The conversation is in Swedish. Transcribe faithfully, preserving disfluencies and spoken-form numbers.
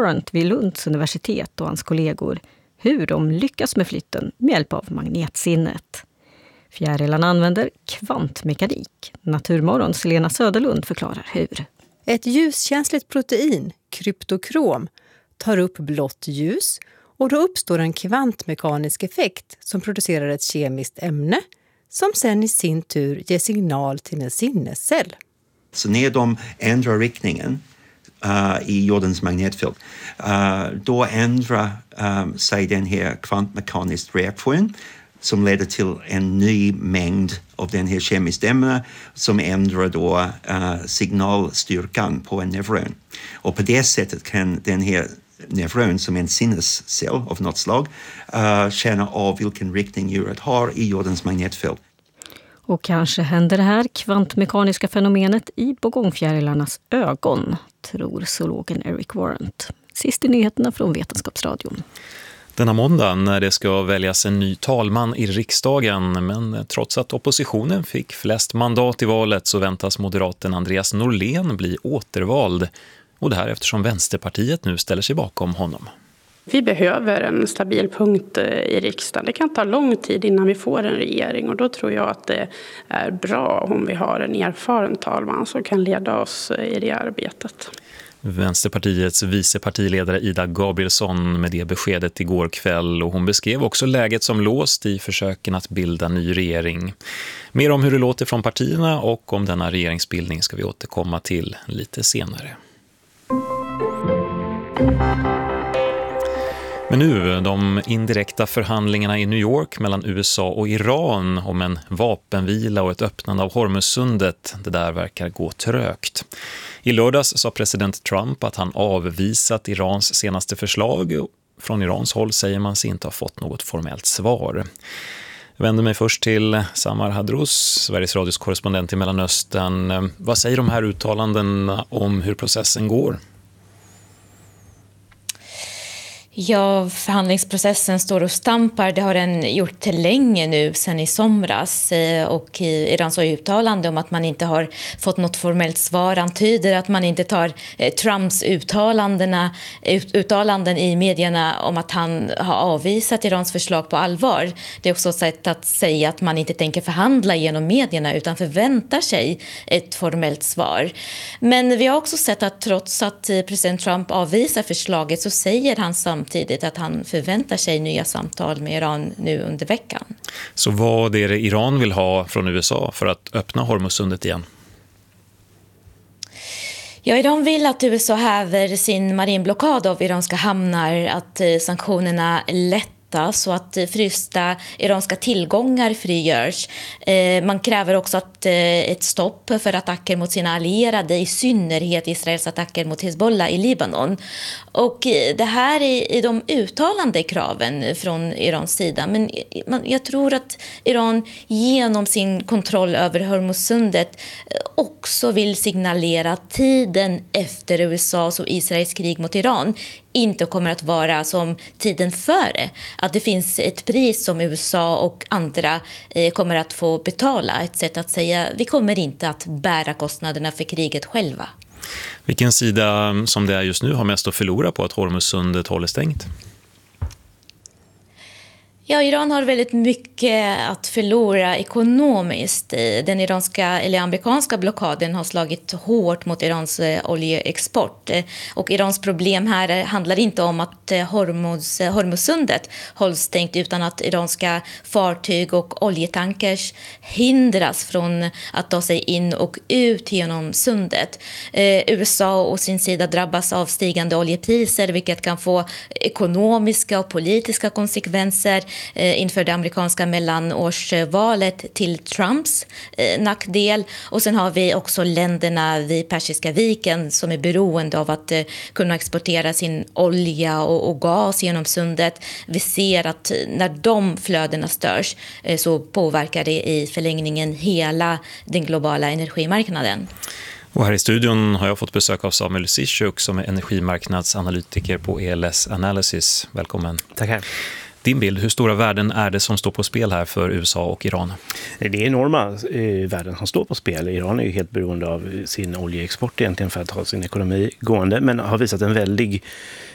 Warrant vid Lunds universitet och hans kollegor hur de lyckas med flytten med hjälp av magnetsinnet. Fjärilarna använder kvantmekanik. Naturmorgons Lena Söderlund förklarar hur. Ett ljuskänsligt protein, kryptokrom, tar upp blått ljus och då uppstår en kvantmekanisk effekt som producerar ett kemiskt ämne som sen i sin tur ger signal till en sinnescell. Så när de ändrar riktningen uh, i jordens magnetfält, uh, då ändrar um, sig den här kvantmekaniska reaktionen som leder till en ny mängd av den här kemiska ämnen som ändrar då uh, signalstyrkan på en neuron. Och på det sättet kan den här neuron som en sinnescell av något slag uh, känna av vilken riktning djuret har i jordens magnetfält. Och kanske händer det här kvantmekaniska fenomenet i bogongfjärilarnas ögon, tror zoologen Eric Warrant. Sist i nyheterna från Vetenskapsradion. Denna måndag när det ska väljas en ny talman i riksdagen, men trots att oppositionen fick flest mandat i valet så väntas moderaten Andreas Norlén bli återvald. Och det här eftersom Vänsterpartiet nu ställer sig bakom honom. Vi behöver en stabil punkt i riksdagen. Det kan ta lång tid innan vi får en regering och då tror jag att det är bra om vi har en erfaren talman som kan leda oss i det arbetet. Vänsterpartiets vicepartiledare Ida Gabrielsson med det beskedet igår kväll, och hon beskrev också läget som låst i försöken att bilda ny regering. Mer om hur det låter från partierna och om denna regeringsbildning ska vi återkomma till lite senare. Men nu, de indirekta förhandlingarna i New York mellan U S A och Iran om en vapenvila och ett öppnande av Hormuzsundet, det där verkar gå trögt. I lördags sa president Trump att han avvisat Irans senaste förslag. Från Irans håll säger man sig inte ha fått något formellt svar. Jag vänder mig först till Samar Hadrous, Sveriges Radios korrespondent i Mellanöstern. Vad säger de här uttalandena om hur processen går? Ja, förhandlingsprocessen står och stampar. Det har den gjort länge nu, sedan i somras. Och Irans uttalande om att man inte har fått något formellt svar antyder att man inte tar Trumps uttalandena, uttalanden i medierna om att han har avvisat Irans förslag på allvar. Det är också ett sätt att säga att man inte tänker förhandla genom medierna utan förväntar sig ett formellt svar. Men vi har också sett att trots att president Trump avvisar förslaget så säger han samtidigt Samtidigt att han förväntar sig nya samtal med Iran nu under veckan. Så vad är det Iran vill ha från U S A för att öppna Hormuzsundet igen? Ja, Iran vill att U S A häver sin marinblockad av iranska hamnar, att sanktionerna lätt så att frysta iranska tillgångar frigörs. Man kräver också att ett stopp för attacker mot sina allierade, i synnerhet Israels attacker mot Hezbollah i Libanon. Och det här är de uttalande kraven från Irans sida. Men jag tror att Iran genom sin kontroll över Hormuzsundet också vill signalera att tiden efter U S A:s och Israels krig mot Iran inte kommer att vara som tiden före. Att det finns ett pris som U S A och andra eh, kommer att få betala. Ett sätt att säga vi kommer inte att bära kostnaderna för kriget själva. Vilken sida som det är just nu har mest att förlora på att Hormuzsundet håller stängt? Ja, Iran har väldigt mycket att förlora ekonomiskt. Den iranska eller amerikanska blockaden har slagit hårt mot Irans oljeexport. Och Irans problem här handlar inte om att Hormuz, Hormuzsundet hålls stängt utan att iranska fartyg och oljetankers hindras från att ta sig in och ut genom sundet. U S A och sin sida drabbas av stigande oljepriser, vilket kan få ekonomiska och politiska konsekvenser inför det amerikanska mellanårsvalet till Trumps eh, nackdel. Och sen har vi också länderna vid Persiska viken som är beroende av att eh, kunna exportera sin olja och, och gas genom sundet. Vi ser att när de flödena störs eh, så påverkar det i förlängningen hela den globala energimarknaden. Och här i studion har jag fått besök av Samuel Zizek som är energimarknadsanalytiker på E L S Analysis. Välkommen. Tackar. Din bild, hur stora värden är det som står på spel här för U S A och Iran? Det är enorma eh, värden som står på spel. Iran är ju helt beroende av sin oljeexport egentligen för att ha sin ekonomi gående, men har visat en väldig